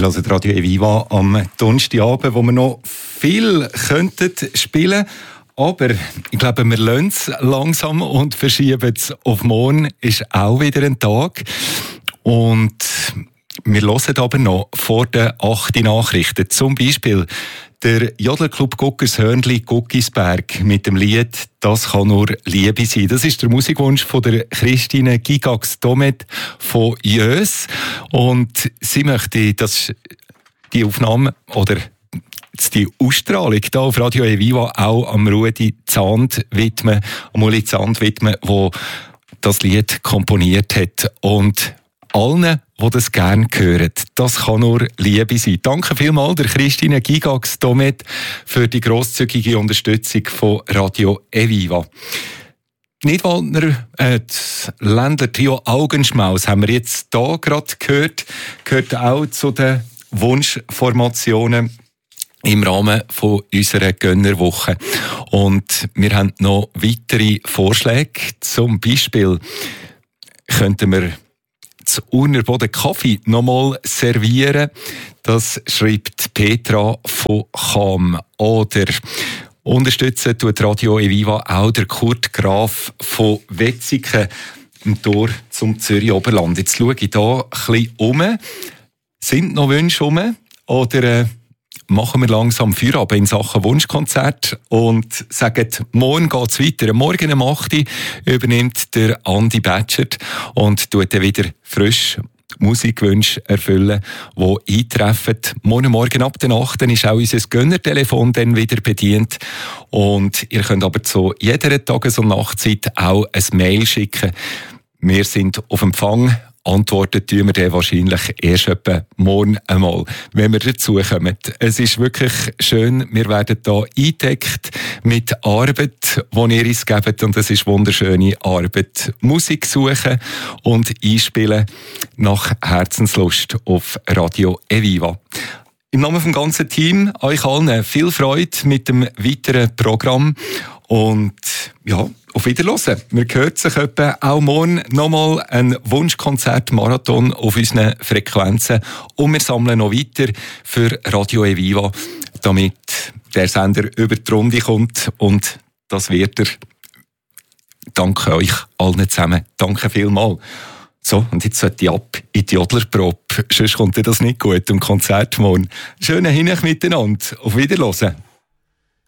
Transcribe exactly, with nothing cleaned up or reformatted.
hört Radio Eviva am Donnerstagabend, wo wir noch viel könnten spielen. Aber ich glaube, wir lassen es langsam und verschieben es auf morgen. Ist auch wieder ein Tag. Und wir hören aber noch vor den acht Nachrichten. Zum Beispiel der Jodlerclub Guckershörnli Guckisberg mit dem Lied «Das kann nur Liebe sein». Das ist der Musikwunsch von der Christine Gigax-Domet von Jös. Und sie möchte, dass die Aufnahme oder die Ausstrahlung hier auf Radio Eviva auch am Rudi Zahnd widmen, am Uli Zahnd widmen, der das Lied komponiert hat. Und allen, die das gerne hören. Das kann nur Liebe sein. Danke vielmals der Christine Gigax-Domet für die grosszügige Unterstützung von Radio Eviva. Nidwaldner, äh, das Ländler-Trio Augenschmaus haben wir jetzt hier gerade gehört. Gehört auch zu den Wunschformationen im Rahmen von unserer Gönnerwoche. Und wir haben noch weitere Vorschläge. Zum Beispiel könnten wir das Urnerboden Kaffee nochmal servieren. Das schreibt Petra von Cham. Oder unterstützen tut Radio Eviva auch der Kurt Graf von Wetzikon im Tor zum Zürich Oberland. Jetzt schaue ich hier ein bisschen um. Sind noch Wünsche um? Oder äh, machen wir langsam Feierabend in Sachen Wunschkonzert und sagen, morgen geht es weiter. Morgen um acht Uhr übernimmt der Andi Batschert und tut dann wieder frisch Musikwünsche erfüllen, die eintreffen. Morgen Morgen ab den acht Uhr ist auch unser Gönnertelefon dann wieder bedient. Und ihr könnt aber zu jeder Tages- und Nachtzeit auch ein Mail schicken. Wir sind auf Empfang. Antworten tun wir dann wahrscheinlich erst etwa morgen einmal, wenn wir dazukommen. Es ist wirklich schön, wir werden hier eingedeckt mit Arbeit, die ihr uns gebt, und es ist wunderschöne Arbeit. Musik suchen und einspielen nach Herzenslust auf Radio Eviva. Im Namen vom ganzen Team, euch allen viel Freude mit dem weiteren Programm und ja, auf Wiederhören. Wir hören sich etwa auch morgen nochmal ein Wunschkonzert-Marathon auf unseren Frequenzen und wir sammeln noch weiter für Radio Eviva, damit der Sender über die Runde kommt und das wird er. Danke euch allen zusammen. Danke vielmals. So, und jetzt sollte ich ab in die Jodlerprobe. Sonst kommt das nicht gut im Konzert morgen. Schönen Hinweis miteinander. Auf Wiederhören.